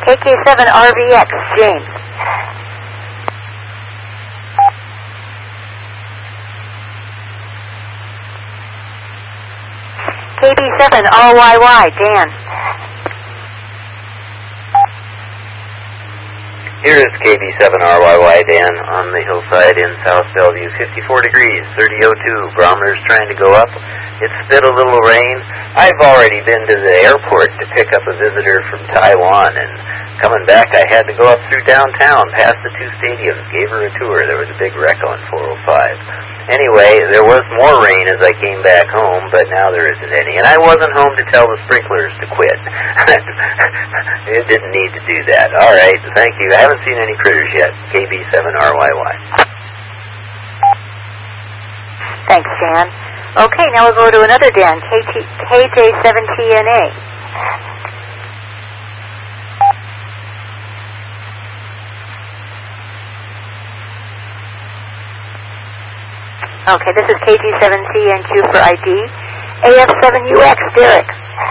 KK7RVX, James. KB7RYY, Dan. Here is KB7RYY, Dan, on the hillside in South Bellevue. 54 degrees, 3002. Barometer's trying to go up. It spit a little rain. I've already been to the airport to pick up a visitor from Taiwan, and coming back I had to go up through downtown, past the two stadiums, gave her a tour. There was a big wreck on 405. Anyway, there was more rain as I came back home, but now there isn't any. And I wasn't home to tell the sprinklers to quit. It didn't need to do that. All right, thank you. I haven't seen any critters yet. KB7RYY. Thanks, Dan. Okay, now we'll go to another Dan, KJ7TNA. Okay, this is KG7CNQ for ID. AF7UX, Derek.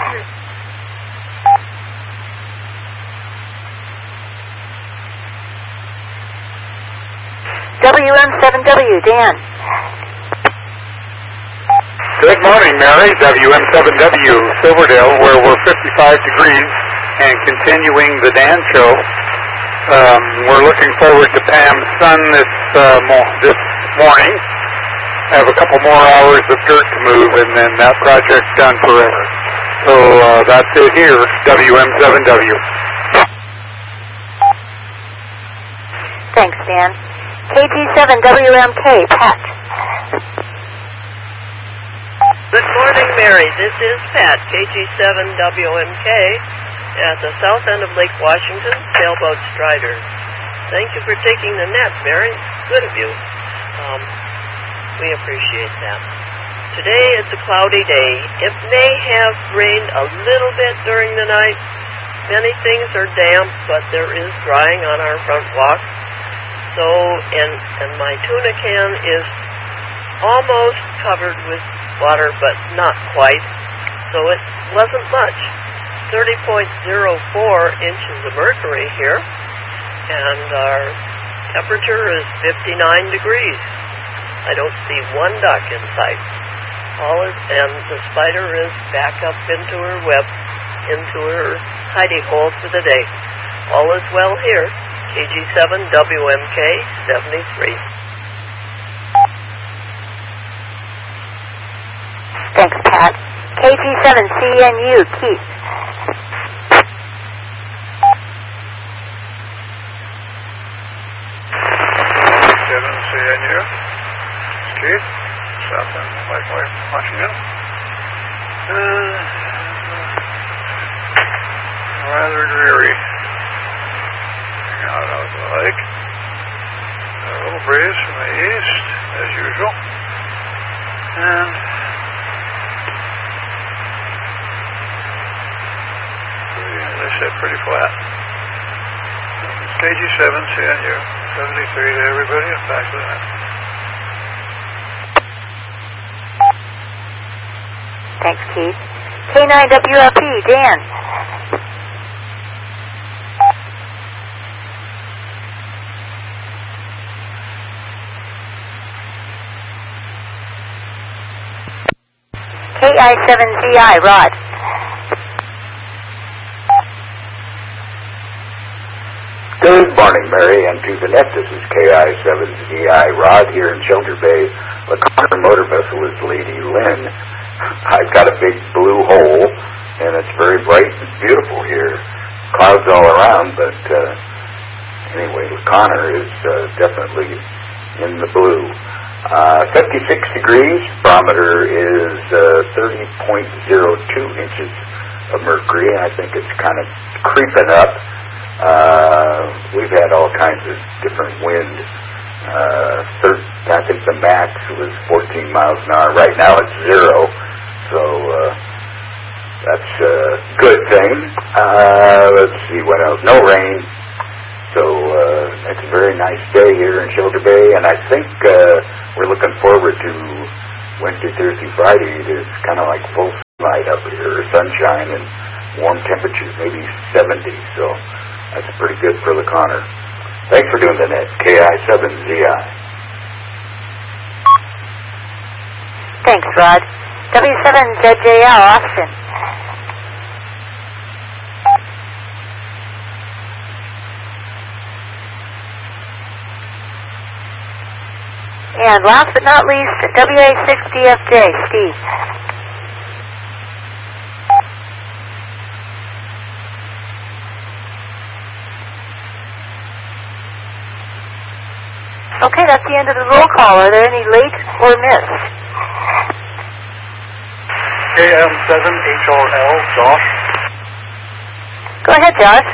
WM7W, Dan. Good morning, Mary. WM7W, Silverdale, where we're 55 degrees and continuing the Dan show. We're looking forward to Pam's son this morning. Have a couple more hours of dirt to move, and then that project's done forever. So that's it here, WM7W. Thanks, Dan. KG7WMK, Pat. Good morning, Mary. This is Pat, KG7WMK, at the south end of Lake Washington, Sailboat Strider. Thank you for taking the net, Mary. Good of you. We appreciate that. Today it's a cloudy day. It may have rained a little bit during the night. Many things are damp, but there is drying on our front walk. So, and my tuna can is almost covered with water, but not quite. So it wasn't much. 30.04 inches of mercury here, and our temperature is 59 degrees. I don't see one duck in sight. And the spider is back up into her web, into her hiding hole for the day. All is well here. KG7WMK 73. Thanks, Pat. KG7CNU, Keith. CNU. Keith, south end of Lake Washington. Rather dreary. Hang out of the lake. A little breeze from the east, as usual. And they said pretty flat. KG7, CNU, 73 to everybody, and back to that. Thanks, Keith. K9WLP, Dan. KI7ZI, Rod. Good morning, Mary, and to the net. This is KI7ZI, Rod, here in Shelter Bay. The Connor motor vessel is Lady Lynn. I've got a big blue hole, and it's very bright and beautiful here. Clouds all around, but anyway, Connor is definitely in the blue. 56 degrees, barometer is 30.02 inches of mercury, and I think it's kind of creeping up. We've had all kinds of different wind. I think the max was 14 miles an hour. Right now it's 0, so that's a good thing. Let's see what else. No rain, so it's a very nice day here in Shelter Bay, and I think we're looking forward to Wednesday, Thursday, Friday. It's kind of like full sunlight up here, sunshine and warm temperatures, maybe 70. So That's pretty good for the Connor. Thanks for doing the net. KI7ZI. Thanks, Rod. W7ZJL, Austin. And last but not least, WA6DFJ, Steve. Okay, that's the end of the roll call. Are there any late or missed? KM7HRL, Josh. Go ahead, Josh.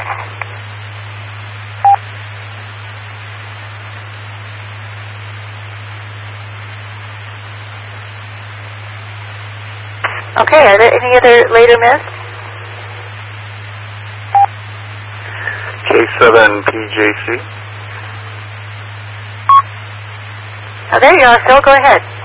Okay, are there any other late or missed? K7PJC. Oh, there you are, Phil. Go ahead.